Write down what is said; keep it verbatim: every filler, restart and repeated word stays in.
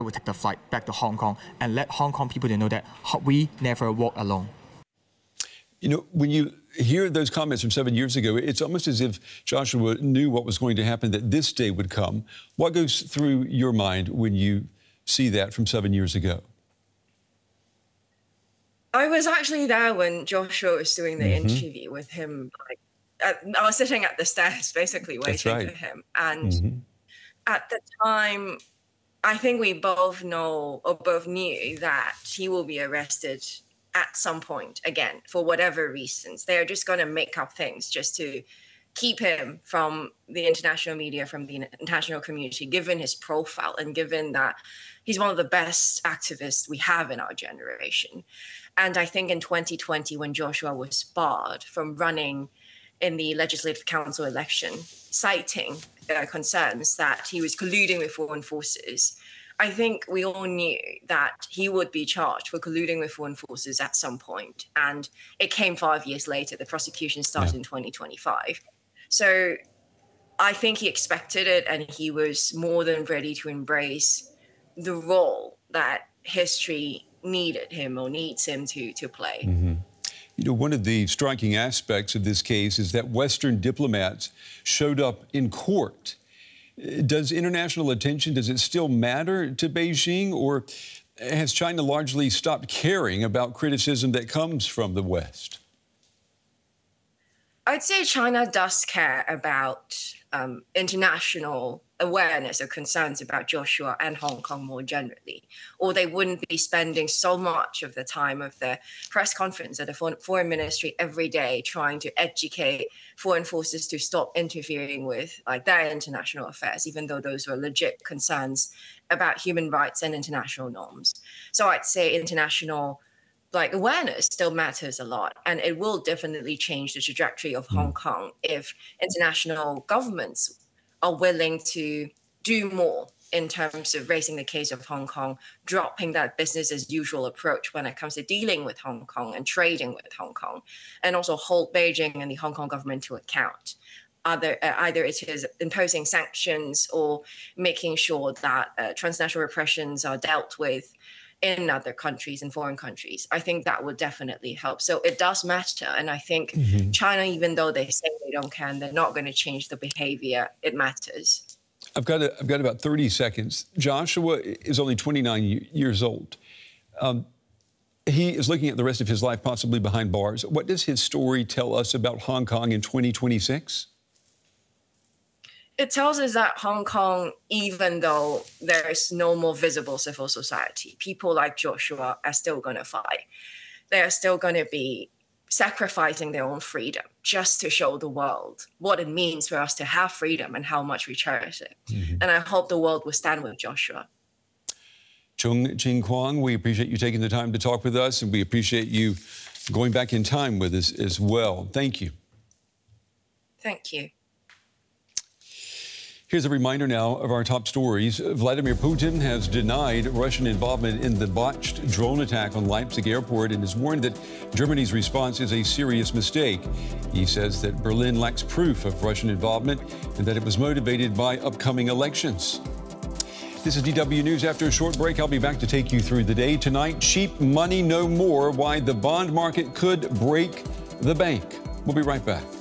will take the flight back to Hong Kong and let Hong Kong people to know that we never walk alone. You know, when you hear those comments from seven years ago, it's almost as if Joshua knew what was going to happen, that this day would come. What goes through your mind when you see that from seven years ago? I was actually there when Joshua was doing the mm-hmm. interview with him. Like, at, I was sitting at the stairs, basically waiting right. for him. And mm-hmm. at the time, I think we both know or both knew that he will be arrested at some point again, for whatever reasons. They're just going to make up things just to keep him from the international media, from the international community, given his profile and given that he's one of the best activists we have in our generation. And I think in twenty twenty, when Joshua was barred from running in the Legislative Council election, citing uh, concerns that he was colluding with foreign forces, I think we all knew that he would be charged for colluding with foreign forces at some point. And it came five years later. The prosecution started yeah. in twenty twenty-five. So I think he expected it, and he was more than ready to embrace the role that history needed him or needs him to, to play. Mm-hmm. You know, one of the striking aspects of this case is that Western diplomats showed up in court. Does international attention, does it still matter to Beijing, or has China largely stopped caring about criticism that comes from the West? I'd say China does care about um, international awareness or concerns about Joshua and Hong Kong more generally, or they wouldn't be spending so much of the time of the press conference at the foreign ministry every day trying to educate foreign forces to stop interfering with like their international affairs, even though those were legit concerns about human rights and international norms. So I'd say international like awareness still matters a lot, and it will definitely change the trajectory of Hong Kong if international governments are willing to do more in terms of raising the case of Hong Kong, dropping that business as usual approach when it comes to dealing with Hong Kong and trading with Hong Kong, and also hold Beijing and the Hong Kong government to account. Either, uh, either it is imposing sanctions or making sure that uh, transnational repressions are dealt with in other countries and foreign countries. I think that would definitely help. So it does matter. And I think mm-hmm. China, even though they say they don't care, they're not going to change the behavior. It matters. I've got a, I've got about thirty seconds. Joshua is only twenty-nine years old. Um, he is looking at the rest of his life possibly behind bars. What does his story tell us about Hong Kong in twenty twenty-six? It tells us that Hong Kong, even though there is no more visible civil society, people like Joshua are still going to fight. They are still going to be sacrificing their own freedom just to show the world what it means for us to have freedom and how much we cherish it. Mm-hmm. And I hope the world will stand with Joshua. Chung Ching Kwong, we appreciate you taking the time to talk with us, and we appreciate you going back in time with us as well. Thank you. Thank you. Here's a reminder now of our top stories. Vladimir Putin has denied Russian involvement in the botched drone attack on Leipzig airport and has warned that Germany's response is a serious mistake. He says that Berlin lacks proof of Russian involvement and that it was motivated by upcoming elections. This is D W News. After a short break, I'll be back to take you through the day. Tonight, cheap money no more, why the bond market could break the bank. We'll be right back.